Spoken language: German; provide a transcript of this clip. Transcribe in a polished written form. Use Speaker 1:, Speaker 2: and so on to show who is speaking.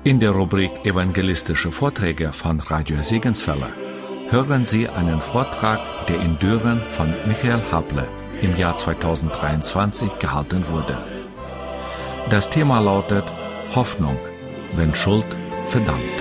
Speaker 1: In der Rubrik Evangelistische Vorträge von Radio Segenswelle hören Sie einen Vortrag der in Düren von Michael Hable im Jahr 2023 gehalten wurde. Das Thema lautet Hoffnung, wenn Schuld verdammt.